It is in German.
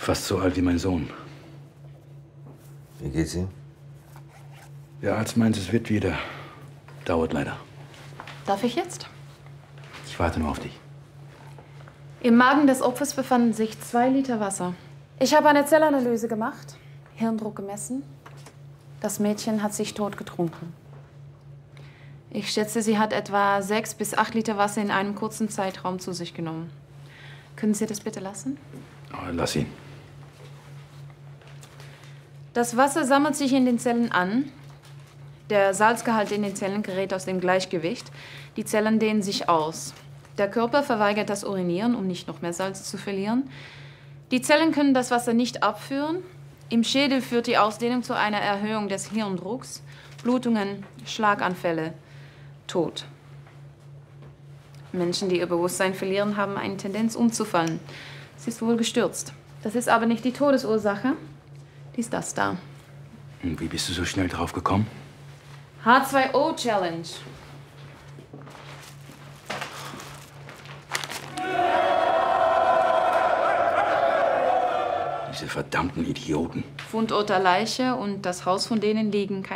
Fast so alt wie mein Sohn. Wie geht's ihm? Der Arzt meint, es wird wieder. Dauert leider. Darf ich jetzt? Ich warte nur auf dich. Im Magen des Opfers befanden sich 2 Liter Wasser. Ich habe eine Zellanalyse gemacht, Hirndruck gemessen. Das Mädchen hat sich tot getrunken. Ich schätze, sie hat etwa 6 bis 8 Liter Wasser in einem kurzen Zeitraum zu sich genommen. Können Sie das bitte lassen? Oh, lass ihn. Das Wasser sammelt sich in den Zellen an. Der Salzgehalt in den Zellen gerät aus dem Gleichgewicht. Die Zellen dehnen sich aus. Der Körper verweigert das Urinieren, um nicht noch mehr Salz zu verlieren. Die Zellen können das Wasser nicht abführen. Im Schädel führt die Ausdehnung zu einer Erhöhung des Hirndrucks, Blutungen, Schlaganfälle, Tod. Menschen, die ihr Bewusstsein verlieren, haben eine Tendenz umzufallen. Sie ist wohl gestürzt. Das ist aber nicht die Todesursache. Die ist das da. Und wie bist du so schnell drauf gekommen? H2O-Challenge. Diese verdammten Idioten. Fundort der Leiche und das Haus, von denen liegen